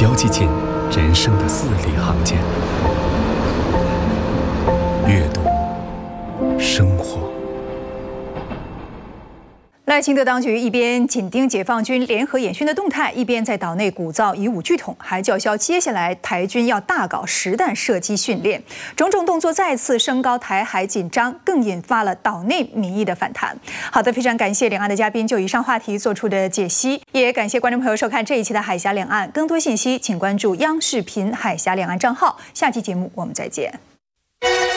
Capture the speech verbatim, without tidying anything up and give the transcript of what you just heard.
标记进人生的字里行间。阅读，生活。 赖清德当局一边紧盯解放军联合演训的动态，一边在岛内鼓噪以武拒统，还叫嚣接下来台军要大搞实弹射击训练，种种动作再次升高台海紧张，更引发了岛内民意的反弹。好的，非常感谢两岸的嘉宾就以上话题做出的解析，也感谢观众朋友收看这一期的海峡两岸。更多信息请关注央视频海峡两岸账号。下期节目我们再见。